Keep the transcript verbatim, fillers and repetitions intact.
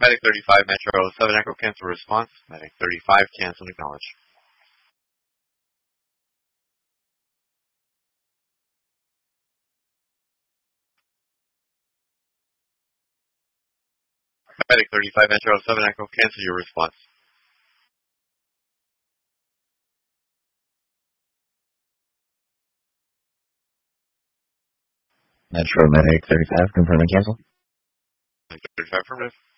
Medic thirty-five Metro seven Echo cancel response. Medic thirty-five cancel acknowledge. Medic thirty-five Metro seven Echo cancel your response. Metro Medic thirty-five confirming cancel. Medic thirty-five affirmative.